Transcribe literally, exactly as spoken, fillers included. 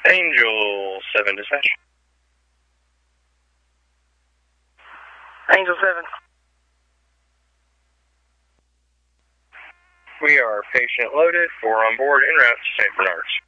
Angel seven dispatch. Angel seven. We are patient loaded, four on board, en route to Saint Bernard's.